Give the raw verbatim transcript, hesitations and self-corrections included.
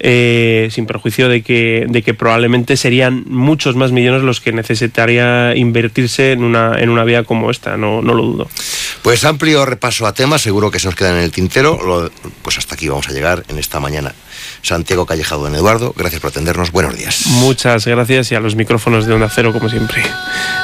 eh, sin perjuicio de que, de que probablemente serían muchos más millones los que necesitaría invertirse en una, en una vía como esta, no, no lo dudo. Pues amplio repaso a temas, seguro que se nos quedan en el tintero. Lo, pues hasta aquí vamos a llegar en esta mañana. Santiago Callejado, don Eduardo, gracias por atendernos, buenos días. Muchas gracias, y a los micrófonos de Onda Cero, como siempre.